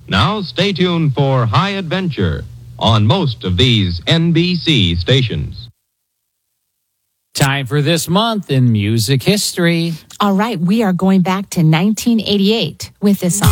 Now stay tuned for High Adventure on most of these NBC stations. Time for this month in music history. All right, we are going back to 1988 with this song.